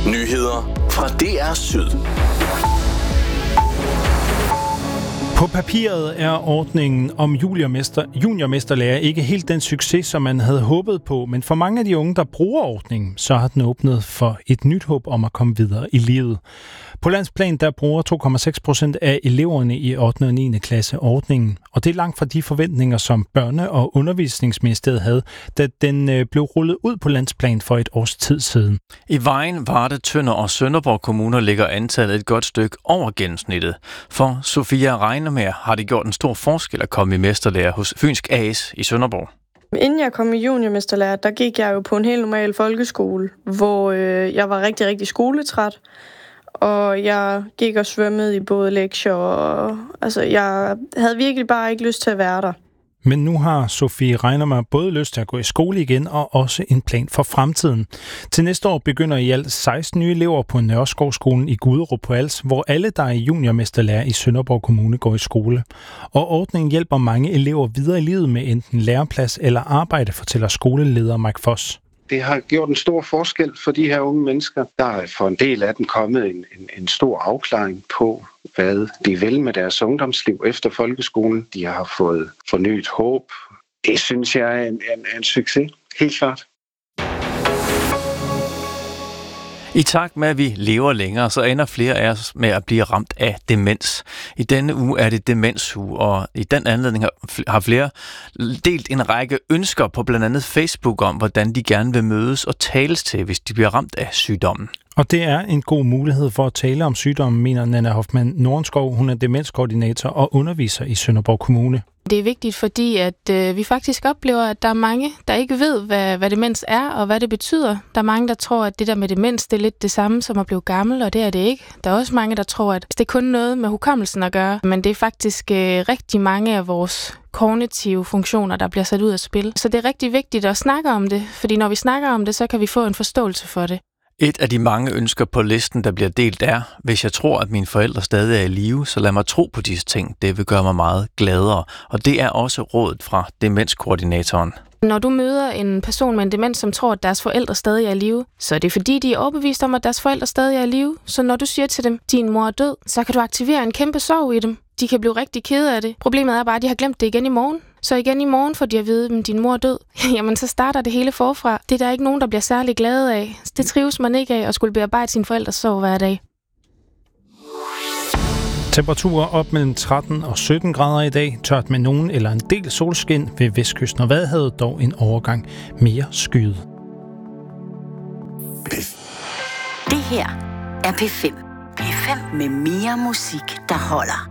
Nyheder fra DR Syd. På papiret er ordningen om juniormesterlærer ikke helt den succes, som man havde håbet på, men for mange af de unge, der bruger ordningen, så har den åbnet for et nyt håb om at komme videre i livet. På landsplan der bruger 2,6% af eleverne i 8. og 9. klasse ordningen, og det er langt fra de forventninger, som Børne- og Undervisningsministeriet havde, da den blev rullet ud på landsplan for et års tid siden. I Vejen, Varde, Tønder og Sønderborg kommuner ligger antallet et godt stykke over gennemsnittet. For Sofia Reinermer har det gjort en stor forskel at komme i mesterlærer hos Fynsk AS i Sønderborg. Inden jeg kom i juniormesterlærer, der gik jeg jo på en helt normal folkeskole, hvor jeg var rigtig, rigtig skoletræt. Og jeg gik og svømmede i både lektier og... Altså, jeg havde virkelig bare ikke lyst til at være der. Men nu har Sofie Reinermer både lyst til at gå i skole igen og også en plan for fremtiden. Til næste år begynder i alt 16 nye elever på Nørreskovskolen i Guderup på Als, hvor alle, der er juniormesterlærer i Sønderborg Kommune, går i skole. Og ordningen hjælper mange elever videre i livet med enten læreplads eller arbejde, fortæller skoleleder Mike Foss. Det har gjort en stor forskel for de her unge mennesker. Der er for en del af dem kommet en stor afklaring på, hvad de vil med deres ungdomsliv efter folkeskolen. De har fået fornyet håb. Det synes jeg er en succes, helt klart. I takt med, at vi lever længere, så ender flere af os med at blive ramt af demens. I denne uge er det demensuge, og i den anledning har flere delt en række ønsker på blandt andet Facebook om, hvordan de gerne vil mødes og tales til, hvis de bliver ramt af sygdommen. Og det er en god mulighed for at tale om sygdommen, mener Nanna Hoffmann Nordenskov. Hun er demenskoordinator og underviser i Sønderborg Kommune. Det er vigtigt, fordi at vi faktisk oplever, at der er mange, der ikke ved, hvad demens er og hvad det betyder. Der er mange, der tror, at det der med demens, det er lidt det samme som at blive gammel, og det er det ikke. Der er også mange, der tror, at det er kun noget med hukommelsen at gøre, men det er faktisk rigtig mange af vores kognitive funktioner, der bliver sat ud af spil. Så det er rigtig vigtigt at snakke om det, fordi når vi snakker om det, så kan vi få en forståelse for det. Et af de mange ønsker på listen, der bliver delt, er, hvis jeg tror, at mine forældre stadig er i live, så lad mig tro på disse ting. Det vil gøre mig meget gladere. Og det er også rådet fra demenskoordinatoren. Når du møder en person med en demens, som tror, at deres forældre stadig er i live, så er det fordi, de er overbevist om, at deres forældre stadig er i live. Så når du siger til dem, din mor er død, så kan du aktivere en kæmpe sorg i dem. De kan blive rigtig kede af det. Problemet er bare, at de har glemt det igen i morgen. Så igen i morgen får de at vide, at din mor er død. Jamen, så starter det hele forfra. Det er der ikke nogen, der bliver særlig glade af. Det trives man ikke af at skulle bearbejde sine forældres sorg hver dag. Temperaturer op mellem 13 og 17 grader i dag. Tørt med nogen eller en del solskin ved vestkysten og Vadehavet, dog en overgang mere skyet. Det her er P5. P5 med mere musik, der holder.